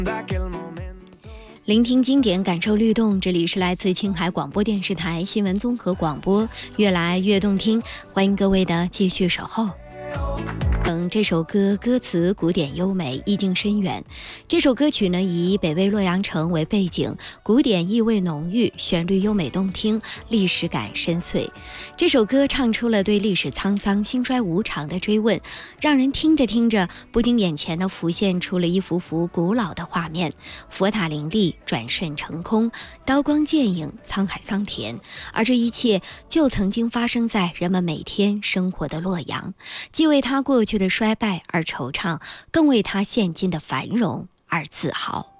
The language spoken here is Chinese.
聆听经典，感受律动，这里是来自青海广播电视台新闻综合广播，越来越动听，欢迎各位的继续守候。这首歌歌词古典优美，意境深远。这首歌曲呢，以北魏洛阳城为背景，古典意味浓郁，旋律优美动听，历史感深邃。这首歌唱出了对历史沧桑、兴衰无常的追问，让人听着听着，不禁眼前的浮现出了一幅幅古老的画面：佛塔林立，转瞬成空，刀光剑影，沧海桑田。而这一切，就曾经发生在人们每天生活的洛阳，既为他过去的衰败而惆怅，更为他现今的繁荣而自豪。